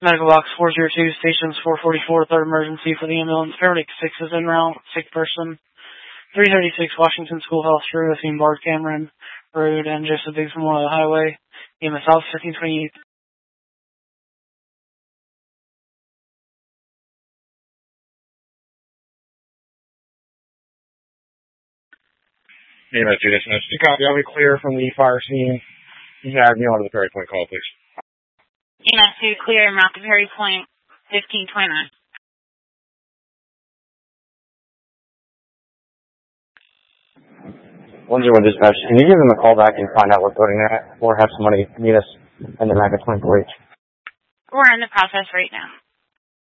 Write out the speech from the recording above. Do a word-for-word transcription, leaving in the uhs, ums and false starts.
Medical box four zero two, stations four forty-four, third emergency for the ambulance. Paramedic six is en route, sick person. three thirty-six Washington Schoolhouse Road, between Bart Cameron Road and Joseph Biggs Memorial Highway. E M S South fifteen twenty-eight. E M S two, this is copy. I'll be clear from the fire scene. You have me on to the Perry Point call, please. E M S two, clear, route to Perry Point, fifteen twenty-nine. one zero one dispatch, can you give them a call back and find out what building they're at, or have somebody meet us in the back of twenty-four H? We're in the process right now.